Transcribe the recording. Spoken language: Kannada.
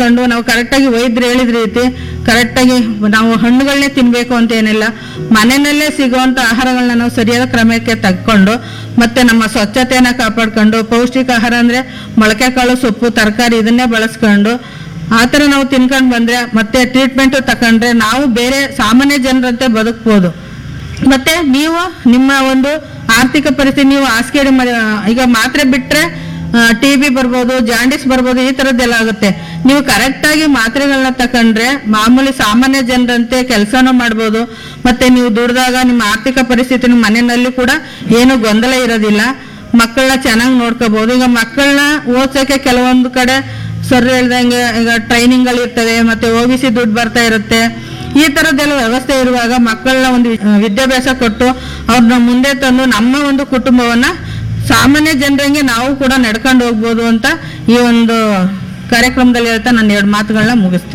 ಪಾಲಿಸ್ಕೊಂಡು ನಾವು ಕರೆಕ್ಟಾಗಿ ವೈದ್ಯರು ಹೇಳಿದ ರೀತಿ ಕರೆಕ್ಟಾಗಿ ನಾವು ಹಣ್ಣುಗಳನ್ನೇ ತಿನ್ನಬೇಕು ಅಂತ ಏನಿಲ್ಲ, ಮನೆಯಲ್ಲೇ ಸಿಗುವಂಥ ಆಹಾರಗಳನ್ನ ನಾವು ಸರಿಯಾದ ಕ್ರಮಕ್ಕೆ ತಕ್ಕೊಂಡು ಮತ್ತೆ ನಮ್ಮ ಸ್ವಚ್ಛತೆಯನ್ನು ಕಾಪಾಡ್ಕೊಂಡು ಪೌಷ್ಟಿಕ ಆಹಾರ ಅಂದರೆ ಮೊಳಕೆ ಕಾಳು, ಸೊಪ್ಪು, ತರಕಾರಿ ಇದನ್ನೇ ಬಳಸ್ಕೊಂಡು ಆ ಥರ ನಾವು ತಿನ್ಕೊಂಡು ಬಂದರೆ ಮತ್ತೆ ಟ್ರೀಟ್ಮೆಂಟು ತಗೊಂಡ್ರೆ ನಾವು ಬೇರೆ ಸಾಮಾನ್ಯ ಜನರಂತೆ ಬದುಕ್ಬೋದು. ಮತ್ತೆ ನೀವು ನಿಮ್ಮ ಒಂದು ಆರ್ಥಿಕ ಪರಿಸ್ಥಿತಿ ನೀವು ಹಾಸಿಗೆ ಈಗ ಮಾತ್ರೆ ಬಿಟ್ಟರೆ TB ಬರ್ಬೋದು, ಜಾಂಡಿಸ್ ಬರ್ಬೋದು, ಈ ಥರದ್ದೆಲ್ಲ ಆಗುತ್ತೆ. ನೀವು ಕರೆಕ್ಟಾಗಿ ಮಾತ್ರೆಗಳನ್ನ ತಗೊಂಡ್ರೆ ಮಾಮೂಲಿ ಸಾಮಾನ್ಯ ಜನರಂತೆ ಕೆಲಸನೂ ಮಾಡ್ಬೋದು. ಮತ್ತೆ ನೀವು ದುಡ್ದಾಗ ನಿಮ್ಮ ಆರ್ಥಿಕ ಪರಿಸ್ಥಿತಿ ಮನೆಯಲ್ಲಿ ಕೂಡ ಏನು ಗೊಂದಲ ಇರೋದಿಲ್ಲ. ಮಕ್ಕಳನ್ನ ಚೆನ್ನಾಗಿ ನೋಡ್ಕೋಬಹುದು. ಈಗ ಮಕ್ಕಳನ್ನ ಓದ್ಸೋಕೆ ಕೆಲವೊಂದು ಕಡೆ ಸರ್ ಹೇಳ್ದಂಗೆ ಈಗ ಟ್ರೈನಿಂಗ್ಗಳು ಇರ್ತವೆ, ಮತ್ತೆ OBC ದುಡ್ಡು ಬರ್ತಾ ಇರುತ್ತೆ. ಈ ಥರದ್ದೆಲ್ಲ ವ್ಯವಸ್ಥೆ ಇರುವಾಗ ಮಕ್ಕಳನ್ನ ಒಂದು ವಿದ್ಯಾಭ್ಯಾಸ ಕೊಟ್ಟು ಅವ್ರನ್ನ ಮುಂದೆ ತಂದು ನಮ್ಮ ಒಂದು ಕುಟುಂಬವನ್ನ ಸಾಮಾನ್ಯ ಜನರಂಗೆ ನಾವು ಕೂಡ ನಡ್ಕೊಂಡು ಹೋಗ್ಬೋದು ಅಂತ ಈ ಒಂದು ಕಾರ್ಯಕ್ರಮದಲ್ಲಿ ಹೇಳ್ತಾ ನಾನು 2 ಮಾತುಗಳನ್ನ ಮುಗಿಸ್ತೀನಿ.